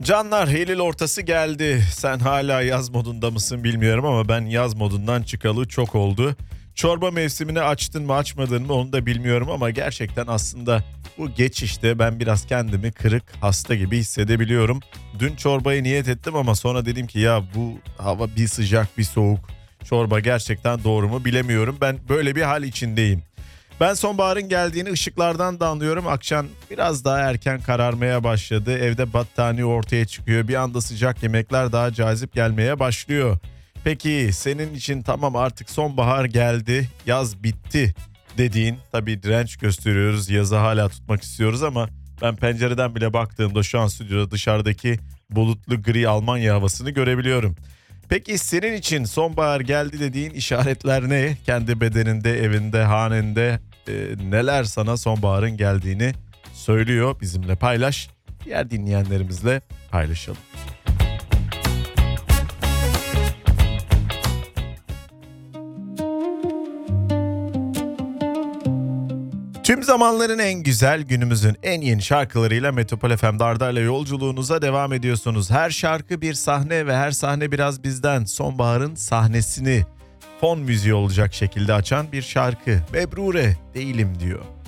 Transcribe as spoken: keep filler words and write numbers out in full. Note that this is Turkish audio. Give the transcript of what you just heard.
Canlar, Eylül ortası geldi. Sen hala yaz modunda mısın bilmiyorum ama ben yaz modundan çıkalı çok oldu. Çorba mevsimini açtın mı açmadın mı onu da bilmiyorum ama gerçekten aslında bu geçişte ben biraz kendimi kırık, hasta gibi hissedebiliyorum. Dün çorbayı niyet ettim ama sonra dedim ki ya bu hava bir sıcak bir soğuk. Çorba gerçekten doğru mu bilemiyorum. Ben böyle bir hal içindeyim. Ben sonbaharın geldiğini ışıklardan da anlıyorum. Akşam biraz daha erken kararmaya başladı. Evde battaniye ortaya çıkıyor. Bir anda sıcak yemekler daha cazip gelmeye başlıyor. Peki senin için tamam artık sonbahar geldi, yaz bitti dediğin, tabii direnç gösteriyoruz, yazı hala tutmak istiyoruz ama ben pencereden bile baktığımda şu an stüdyoda dışarıdaki bulutlu gri Almanya havasını görebiliyorum. Peki senin için sonbahar geldi dediğin işaretler ne? Kendi bedeninde, evinde, hanende e, neler sana sonbaharın geldiğini söylüyor? Bizimle paylaş. Diğer dinleyenlerimizle paylaşalım. Tüm zamanların en güzel, günümüzün en yeni şarkılarıyla Metropol F M'de Arda'yla yolculuğunuza devam ediyorsunuz. Her şarkı bir sahne ve her sahne biraz bizden. Sonbaharın sahnesini fon müziği olacak şekilde açan bir şarkı. Mebrure değilim diyor.